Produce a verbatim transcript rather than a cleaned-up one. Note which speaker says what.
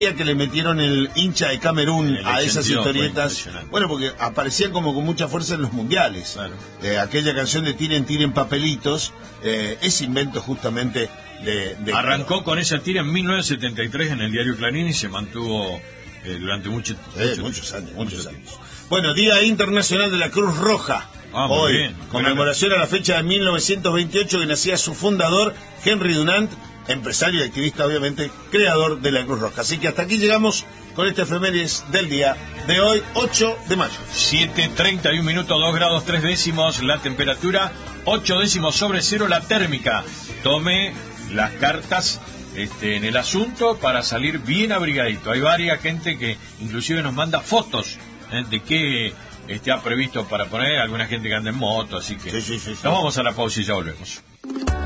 Speaker 1: que le metieron el hincha de Camerún
Speaker 2: el
Speaker 1: a esas historietas, bueno, porque aparecían como con mucha fuerza en los mundiales. Claro. Eh, aquella canción de tiren, tiren papelitos, eh, ese invento justamente de... de
Speaker 2: Arrancó con esa tira en mil novecientos setenta y tres en el diario Clarín y se mantuvo eh, durante mucho,
Speaker 1: eh,
Speaker 2: mucho,
Speaker 1: muchos años, muchos años. Bueno, Día Internacional de la Cruz Roja.
Speaker 2: Ah,
Speaker 1: hoy,
Speaker 2: bien.
Speaker 1: Conmemoración a la fecha de mil novecientos veintiocho que nacía su fundador, Henry Dunant, empresario y activista, obviamente, creador de la Cruz Roja. Así que hasta aquí llegamos con este efemérides del día de hoy, ocho de mayo.
Speaker 2: siete treinta y un minutos, dos grados tres décimos la temperatura, ocho décimos sobre cero la térmica. Tome las cartas este, en el asunto para salir bien abrigadito. Hay varias gente que inclusive nos manda fotos ¿eh? de qué este, ha previsto para poner, alguna gente que anda en moto, así que
Speaker 1: sí, sí, sí, sí.
Speaker 2: nos vamos a la pausa y ya volvemos.